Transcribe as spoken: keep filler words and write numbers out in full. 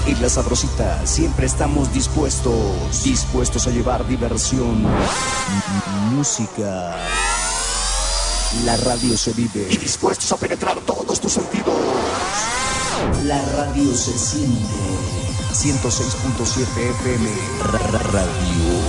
La Sabrosita, siempre estamos dispuestos, dispuestos a llevar diversión, música. La radio se vive y dispuestos a penetrar todos tus sentidos. La radio se siente. ciento seis punto siete F M Radio.